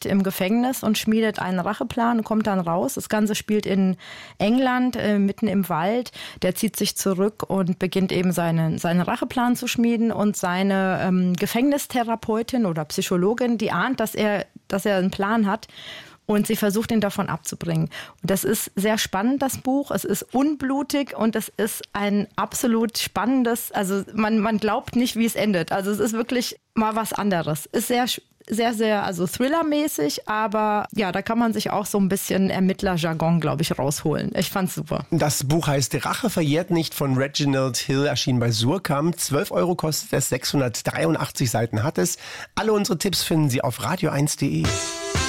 sitzt im Gefängnis und schmiedet einen Racheplan und kommt dann raus. Das Ganze spielt in England, mitten im Wald. Der zieht sich zurück und beginnt eben seinen Racheplan zu schmieden. Und seine Gefängnistherapeutin oder Psychologin, die ahnt, dass er einen Plan hat. Und sie versucht, ihn davon abzubringen. Und das ist sehr spannend, das Buch. Es ist unblutig und es ist ein absolut spannendes, also man glaubt nicht, wie es endet. Also es ist wirklich mal was anderes. Ist sehr, sehr, sehr, also Thriller-mäßig, aber ja, da kann man sich auch so ein bisschen Ermittler-Jargon, glaube ich, rausholen. Ich fand's super. Das Buch heißt Rache verjährt nicht von Reginald Hill, erschienen bei Suhrkamp. 12 € kostet es, 683 Seiten hat es. Alle unsere Tipps finden Sie auf radio1.de.